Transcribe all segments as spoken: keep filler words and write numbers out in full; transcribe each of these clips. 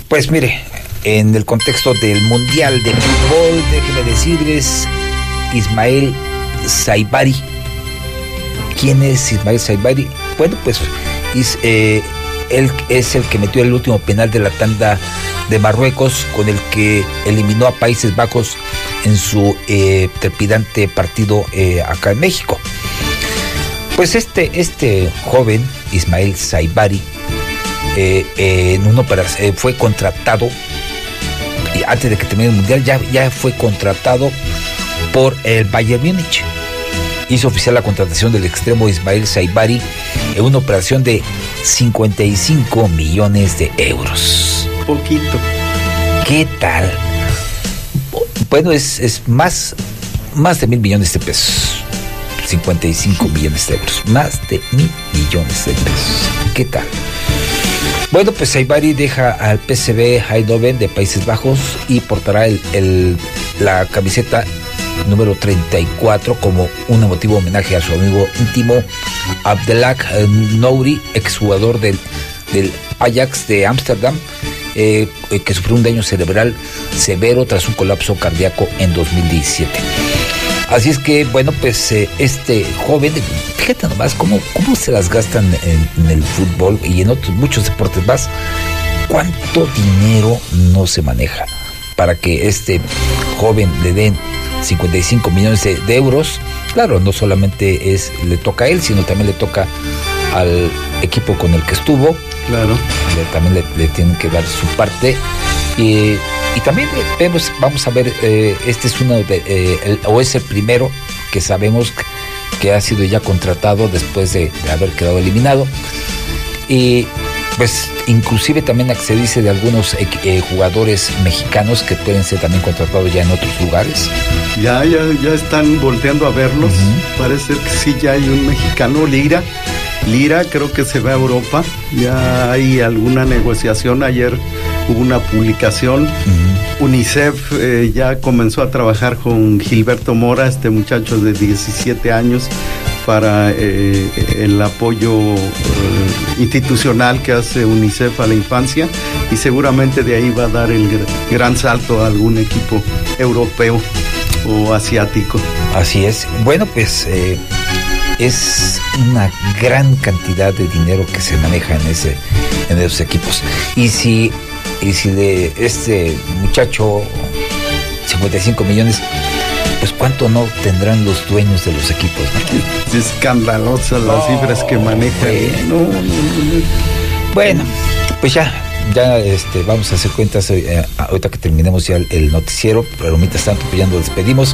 Pues mire, en el contexto del Mundial de Fútbol, déjeme decirles, Ismael Saibari. ¿Quién es Ismael Saibari? Bueno, pues es, eh, él es el que metió el último penal de la tanda de Marruecos, con el que eliminó a Países Bajos en su eh, trepidante partido eh, acá en México. Pues este, este joven, Ismael Saibari, eh, eh, en una operación, eh, fue contratado, y antes de que termine el Mundial, ya, ya fue contratado por el Bayern Múnich. Hizo oficial la contratación del extremo Ismael Saibari en una operación de cincuenta y cinco millones de euros. Poquito. ¿Qué tal? Bueno, es, es más, más de mil millones de pesos. cincuenta y cinco millones de euros. Más de mil millones de pesos. ¿Qué tal? Bueno, pues Saibari deja al P S V Eindhoven de Países Bajos y portará el, el, la camiseta número treinta y cuatro como un emotivo homenaje a su amigo íntimo Abdelhak Nouri, exjugador del, del Ajax de Ámsterdam, eh, que sufrió un daño cerebral severo tras un colapso cardíaco en dos mil diecisiete. Así es que, bueno, pues eh, este joven, fíjate nomás cómo, cómo se las gastan en, en el fútbol y en otros muchos deportes más. ¿Cuánto dinero no se maneja para que este joven le den cincuenta y cinco millones de, de euros? Claro, no solamente es le toca a él, sino también le toca al equipo con el que estuvo. Claro. Le, también le, le tienen que dar su parte. Y, y también vemos, vamos a ver, eh, este es uno de, eh, el, o es el primero que sabemos que ha sido ya contratado después de, de haber quedado eliminado. Y pues inclusive también se dice de algunos eh, jugadores mexicanos que pueden ser también contratados ya en otros lugares. Ya, ya, ya están volteando a verlos. Uh-huh. Parece que sí, ya hay un mexicano, Lira. Lira creo que se va a Europa. Ya hay alguna negociación. Ayer hubo una publicación. Uh-huh. UNICEF eh, ya comenzó a trabajar con Gilberto Mora, este muchacho de diecisiete años, para eh, el apoyo eh, institucional que hace UNICEF a la infancia, y seguramente de ahí va a dar el gran salto a algún equipo europeo o asiático. Así es. Bueno, pues eh, es una gran cantidad de dinero que se maneja en ese en esos equipos. Y si y si de este muchacho cincuenta y cinco millones, pues cuánto no tendrán los dueños de los equipos, ¿no? Escandalosas las oh, cifras que manejan. Bueno. No, no, no. Bueno, pues ya, ya este, vamos a hacer cuentas eh, ahorita que terminemos ya el, el noticiero, pero mientras tanto pues ya nos despedimos.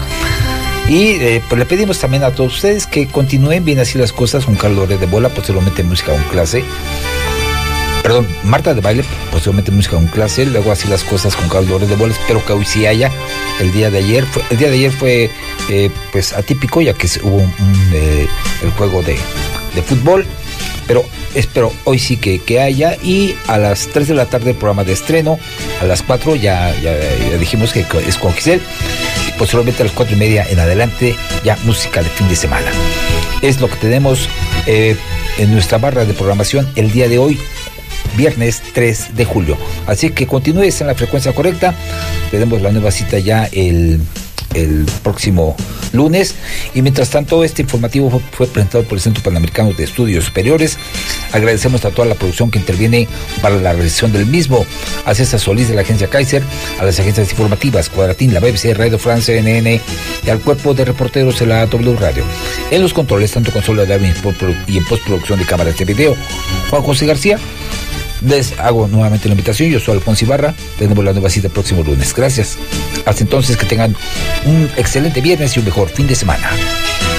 Y eh, pues le pedimos también a todos ustedes que continúen bien así las cosas con Carlos Loret de Bola, posteriormente música con clase. Perdón, Marta de Baile, posiblemente música con clase, luego así las cosas con Carlos Loret de Bola. Espero que hoy sí haya. El día de ayer fue, el día de ayer fue eh, pues atípico, ya que hubo un, un, eh, el juego de, de fútbol, pero espero hoy sí que, que haya. Y a las tres de la tarde el programa de estreno, a las cuatro ya, ya, ya dijimos que es con Giselle, y posiblemente a las cuatro y media en adelante ya música de fin de semana. Es lo que tenemos eh, en nuestra barra de programación el día de hoy, viernes tres de julio. Así que continúes en la frecuencia correcta. Tenemos la nueva cita ya el, el próximo lunes. Y mientras tanto, este informativo fue, fue presentado por el Centro Panamericano de Estudios Superiores. Agradecemos a toda la producción que interviene para la realización del mismo. A César Solís de la agencia Kaiser, a las agencias informativas Cuadratín, la B B C, Radio France, C N N y al cuerpo de reporteros de la W Radio. En los controles, tanto consola de audio y en postproducción de cámaras de video, Juan José García. Les hago nuevamente la invitación. Yo soy Alfonso Ibarra. Tenemos la nueva cita el próximo lunes. Gracias. Hasta entonces, que tengan un excelente viernes y un mejor fin de semana.